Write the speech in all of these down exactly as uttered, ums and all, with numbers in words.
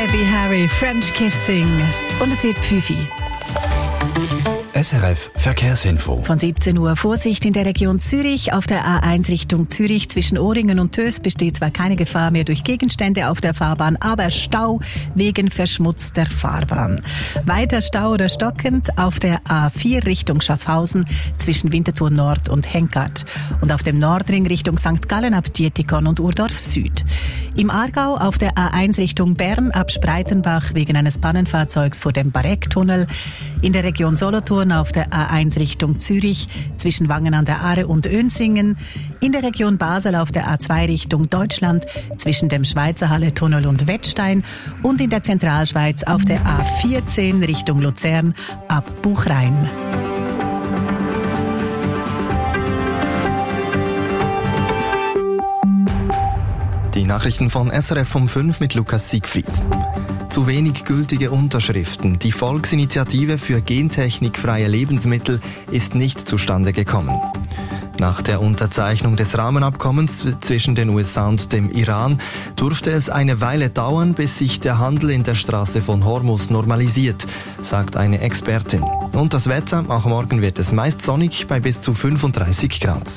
Debbie Harry, French Kissing. Und es wird Pfüfi. S R F Verkehrsinfo. Von siebzehn Uhr Vorsicht in der Region Zürich. Auf der A eins Richtung Zürich zwischen Ohringen und Töss besteht zwar keine Gefahr mehr durch Gegenstände auf der Fahrbahn, aber Stau wegen verschmutzter Fahrbahn. Weiter Stau oder stockend auf der A vier Richtung Schaffhausen zwischen Winterthur Nord und Henkart. Und auf dem Nordring Richtung Sankt Gallen ab Dietikon und Urdorf Süd. Im Aargau auf der A eins Richtung Bern ab Spreitenbach wegen eines Pannenfahrzeugs vor dem Barecktunnel. In der Region Solothurn auf der A eins Richtung Zürich zwischen Wangen an der Aare und Önsingen. In der Region Basel auf der A zwei Richtung Deutschland zwischen dem Schweizerhalle-Tunnel und Wettstein. Und in der Zentralschweiz auf der A vierzehn Richtung Luzern ab Buchrein. Die Nachrichten von S R F um fünf mit Lukas Siegfried. Zu wenig gültige Unterschriften. Die Volksinitiative für gentechnikfreie Lebensmittel ist nicht zustande gekommen. Nach der Unterzeichnung des Rahmenabkommens zwischen den U S A und dem Iran durfte es eine Weile dauern, bis sich der Handel in der Straße von Hormuz normalisiert, sagt eine Expertin. Und das Wetter, auch morgen wird es meist sonnig bei bis zu fünfunddreißig Grad.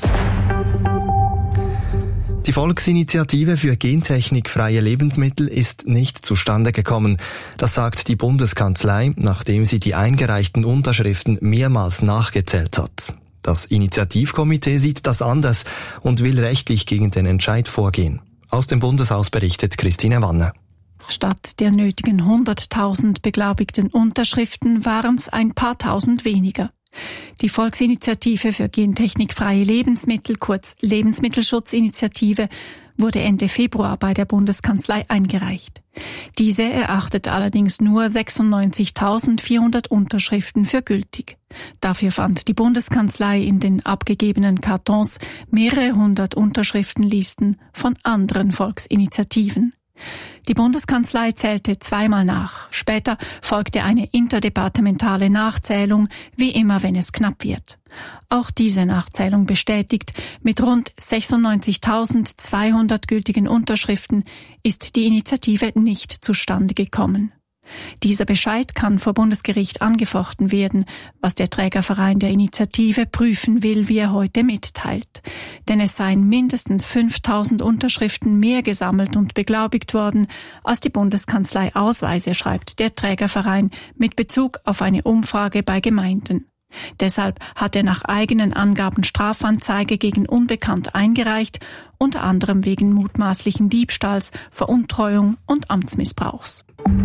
Die Volksinitiative für gentechnikfreie Lebensmittel ist nicht zustande gekommen. Das sagt die Bundeskanzlei, nachdem sie die eingereichten Unterschriften mehrmals nachgezählt hat. Das Initiativkomitee sieht das anders und will rechtlich gegen den Entscheid vorgehen. Aus dem Bundeshaus berichtet Christine Wanner. Statt der nötigen hunderttausend beglaubigten Unterschriften waren es ein paar tausend weniger. Die Volksinitiative für gentechnikfreie Lebensmittel, kurz Lebensmittelschutzinitiative, wurde Ende Februar bei der Bundeskanzlei eingereicht. Diese erachtet allerdings nur sechsundneunzigtausendvierhundert Unterschriften für gültig. Dafür fand die Bundeskanzlei in den abgegebenen Kartons mehrere hundert Unterschriftenlisten von anderen Volksinitiativen. Die Bundeskanzlei zählte zweimal nach. Später folgte eine interdepartementale Nachzählung, wie immer, wenn es knapp wird. Auch diese Nachzählung bestätigt, mit rund sechsundneunzigtausendzweihundert gültigen Unterschriften ist die Initiative nicht zustande gekommen. Dieser Bescheid kann vor Bundesgericht angefochten werden, was der Trägerverein der Initiative prüfen will, wie er heute mitteilt. Denn es seien mindestens fünftausend Unterschriften mehr gesammelt und beglaubigt worden, als die Bundeskanzlei ausweise, schreibt der Trägerverein mit Bezug auf eine Umfrage bei Gemeinden. Deshalb hat er nach eigenen Angaben Strafanzeige gegen Unbekannt eingereicht, unter anderem wegen mutmaßlichen Diebstahls, Veruntreuung und Amtsmissbrauchs.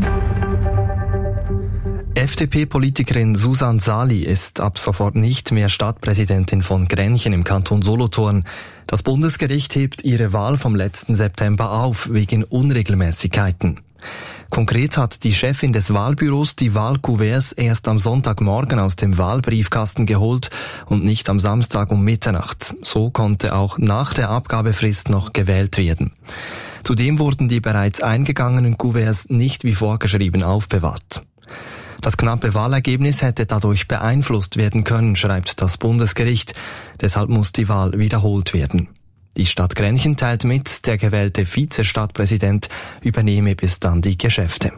F D P-Politikerin Susan Sali ist ab sofort nicht mehr Stadtpräsidentin von Grenchen im Kanton Solothurn. Das Bundesgericht hebt ihre Wahl vom letzten September auf, wegen Unregelmäßigkeiten. Konkret hat die Chefin des Wahlbüros die Wahlkuverts erst am Sonntagmorgen aus dem Wahlbriefkasten geholt und nicht am Samstag um Mitternacht. So konnte auch nach der Abgabefrist noch gewählt werden. Zudem wurden die bereits eingegangenen Kuverts nicht wie vorgeschrieben aufbewahrt. Das knappe Wahlergebnis hätte dadurch beeinflusst werden können, schreibt das Bundesgericht. Deshalb muss die Wahl wiederholt werden. Die Stadt Grenchen teilt mit, der gewählte Vizestadtpräsident übernehme bis dann die Geschäfte.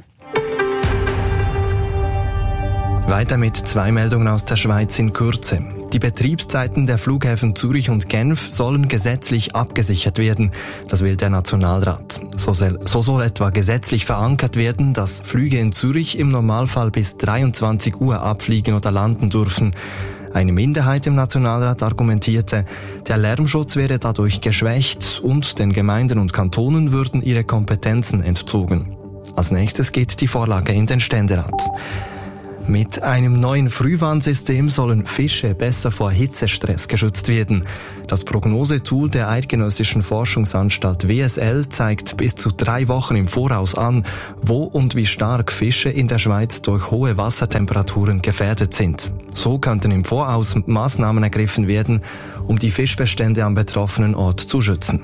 Weiter mit zwei Meldungen aus der Schweiz in Kürze. Die Betriebszeiten der Flughäfen Zürich und Genf sollen gesetzlich abgesichert werden. Das will der Nationalrat. So soll, so soll etwa gesetzlich verankert werden, dass Flüge in Zürich im Normalfall bis dreiundzwanzig Uhr abfliegen oder landen dürfen. Eine Minderheit im Nationalrat argumentierte, der Lärmschutz wäre dadurch geschwächt und den Gemeinden und Kantonen würden ihre Kompetenzen entzogen. Als nächstes geht die Vorlage in den Ständerat. Mit einem neuen Frühwarnsystem sollen Fische besser vor Hitzestress geschützt werden. Das Prognosetool der Eidgenössischen Forschungsanstalt W S L zeigt bis zu drei Wochen im Voraus an, wo und wie stark Fische in der Schweiz durch hohe Wassertemperaturen gefährdet sind. So könnten im Voraus Maßnahmen ergriffen werden, um die Fischbestände am betroffenen Ort zu schützen.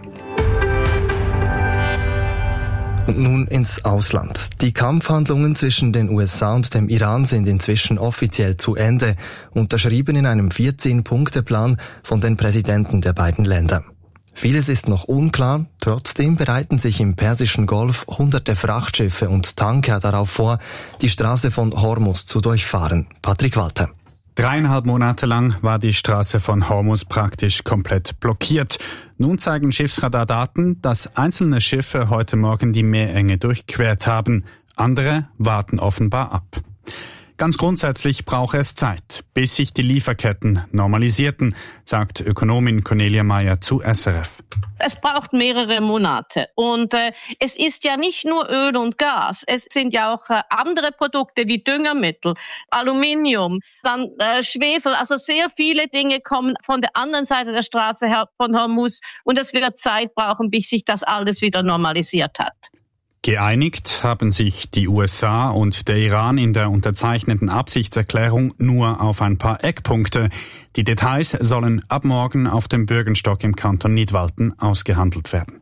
Und nun ins Ausland. Die Kampfhandlungen zwischen den U S A und dem Iran sind inzwischen offiziell zu Ende, unterschrieben in einem vierzehn Punkte Plan von den Präsidenten der beiden Länder. Vieles ist noch unklar, trotzdem bereiten sich im Persischen Golf hunderte Frachtschiffe und Tanker darauf vor, die Straße von Hormuz zu durchfahren. Patrick Walter. Dreieinhalb Monate lang war die Straße von Hormuz praktisch komplett blockiert. Nun zeigen Schiffsradardaten, dass einzelne Schiffe heute Morgen die Meerenge durchquert haben. Andere warten offenbar ab. Ganz grundsätzlich brauche es Zeit, bis sich die Lieferketten normalisierten, sagt Ökonomin Cornelia Meyer zu S R F. Es braucht mehrere Monate und äh, es ist ja nicht nur Öl und Gas, es sind ja auch äh, andere Produkte wie Düngermittel, Aluminium, dann äh, Schwefel, also sehr viele Dinge kommen von der anderen Seite der Straße her von Hormuz und es wird Zeit brauchen, bis sich das alles wieder normalisiert hat. Geeinigt haben sich die U S A und der Iran in der unterzeichneten Absichtserklärung nur auf ein paar Eckpunkte. Die Details sollen ab morgen auf dem Bürgenstock im Kanton Nidwalden ausgehandelt werden.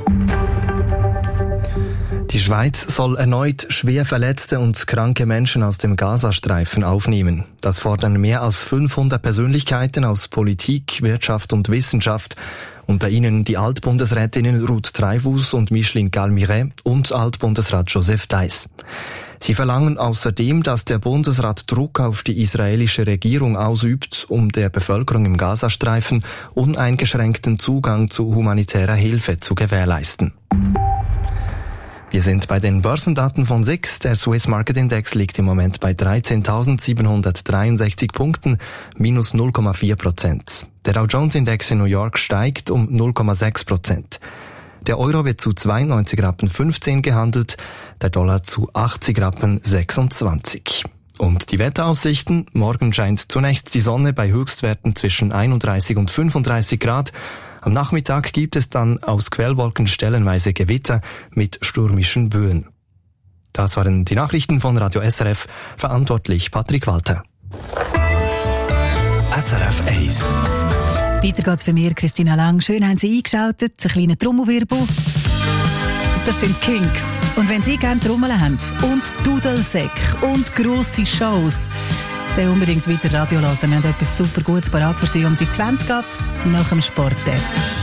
Die Schweiz soll erneut schwer verletzte und kranke Menschen aus dem Gazastreifen aufnehmen. Das fordern mehr als fünfhundert Persönlichkeiten aus Politik, Wirtschaft und Wissenschaft. Unter ihnen die Altbundesrätinnen Ruth Dreifuss und Micheline Galmiret und Altbundesrat Joseph Deiss. Sie verlangen außerdem, dass der Bundesrat Druck auf die israelische Regierung ausübt, um der Bevölkerung im Gazastreifen uneingeschränkten Zugang zu humanitärer Hilfe zu gewährleisten. Wir sind bei den Börsendaten von S I X. Der Swiss Market Index liegt im Moment bei dreizehntausendsiebenhundertdreiundsechzig Punkten, minus null Komma vier Prozent. Der Dow Jones Index in New York steigt um null Komma sechs Prozent. Der Euro wird zu zweiundneunzig Rappen fünfzehn gehandelt, der Dollar zu achtzig Rappen sechsundzwanzig. Und die Wetteraussichten: Morgen scheint zunächst die Sonne bei Höchstwerten zwischen einunddreißig und fünfunddreißig Grad. Am Nachmittag gibt es dann aus Quellwolken stellenweise Gewitter mit stürmischen Böen. Das waren die Nachrichten von Radio S R F, verantwortlich Patrick Walter. S R F eins. Weiter geht's für mir, Christina Lang. Schön haben Sie eingeschaltet, einen kleinen Trommelwirbel. Das sind Kinks. Und wenn Sie gerne Trommeln haben und Dudelsäck und grosse Shows, dann unbedingt weiter Radio hören. Wir haben etwas super Gutes parat für Sie um die zwanzig ab nach dem Sport.